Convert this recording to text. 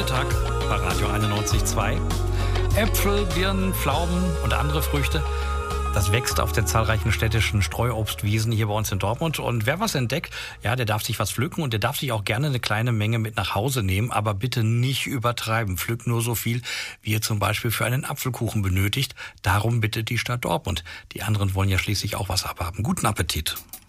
Mittag bei Radio 91.2. Äpfel, Birnen, Pflaumen und andere Früchte. Das wächst auf den zahlreichen städtischen Streuobstwiesen hier bei uns in Dortmund. Und wer was entdeckt, ja, der darf sich was pflücken und der darf sich auch gerne eine kleine Menge mit nach Hause nehmen. Aber bitte nicht übertreiben. Pflückt nur so viel, wie ihr zum Beispiel für einen Apfelkuchen benötigt. Darum bittet die Stadt Dortmund. Die anderen wollen ja schließlich auch was abhaben. Guten Appetit.